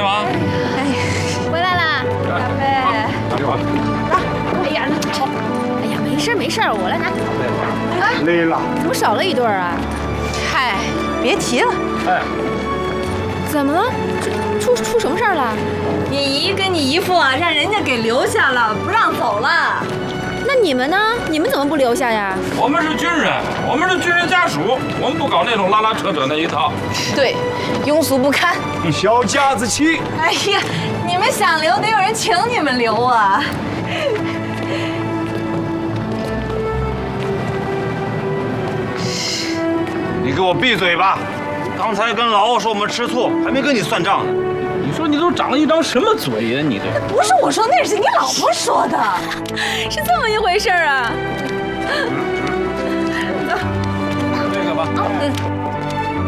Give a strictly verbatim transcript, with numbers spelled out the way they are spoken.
吗？ 哎，回来啦，大贝。 打电话。 哎呀，好。哎呀，没事没事，我来拿。 累了。 怎么少了一对儿啊？ 嗨，别提了。 哎， 怎么了？出出什么事儿了？ 你姨跟你姨父啊，让人家给留下了，不让走了。 那你们呢？你们怎么不留下呀？ 我们是军人，我们是军人家属，我们不搞那种拉拉扯扯那一套。 对，庸俗不堪。 小家子气。 哎呀，你们想留，得有人请你们留啊。 你给我闭嘴吧！刚才跟老欧说我们吃醋，还没跟你算账呢。 你说你都长了一张什么嘴呀？你这不是我说，那是你老婆说的。 是这么一回事儿啊。 这个吧。 嗯。